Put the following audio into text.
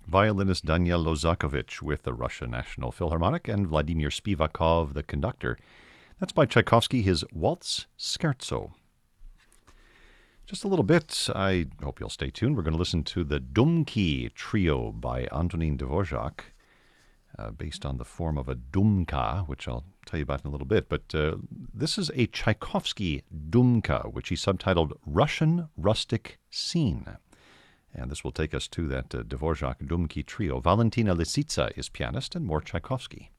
violinist Daniel Lozakovich with the Russia National Philharmonic, and Vladimir Spivakov, the conductor. That's by Tchaikovsky, his Waltz Scherzo. Just a little bit, I hope you'll stay tuned. We're going to listen to the Dumki Trio by Antonin Dvorak, based on the form of a dumka, which I'll tell you about in a little bit. But this is a Tchaikovsky dumka, which he subtitled Russian Rustic Scene. And this will take us to that Dvorak Dumki Trio. Valentina Lisitsa is pianist, and more Tchaikovsky.